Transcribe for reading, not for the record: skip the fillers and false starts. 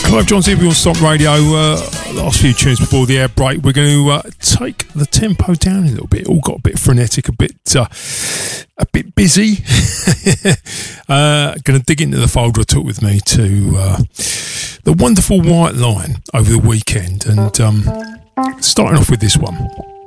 Clive Johns here on Stop Radio. Last few tunes before the air break. We're going to take the tempo down a little bit. All got a bit frenetic, a bit busy. Going to dig into the folder I took with me to the wonderful White Line over the weekend, and starting off with this one.